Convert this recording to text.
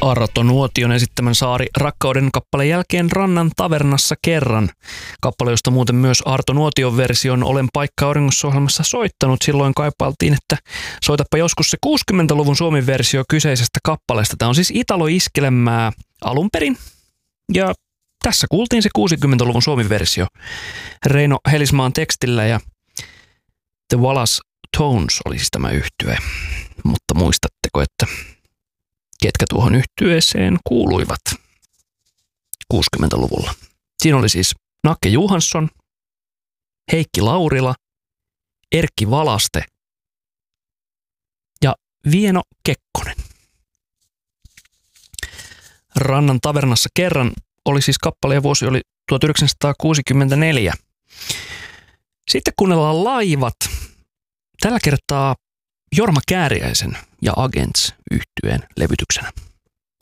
Arto Nuotion esittämän Saari rakkauden kappaleen jälkeen Rannan tavernassa kerran. Kappale, josta muuten myös Arto Nuotion version Olen paikka auringossa -ohjelmassa soittanut. Silloin kaipailtiin, että soitapa joskus se 60-luvun Suomen versio kyseisestä kappaleesta. Tämä on siis Italo-iskelmää alun perin. Ja tässä kuultiin se 60-luvun Suomen versio Reino Helismaan tekstillä ja The Wallace Tones oli siis tämä yhtye. Mutta muistatteko, että ketkä tuohon yhtyeeseen kuuluivat 60-luvulla? Siinä oli siis Nakke Johansson, Heikki Laurila, Erkki Valaste ja Vieno Kekkonen. Rannan tavernassa kerran oli siis kappale ja vuosi oli 1964. Sitten kuunnellaan Laivat. Tällä kertaa Jorma Kääriäisen ja Agents -yhtyeen levytyksenä.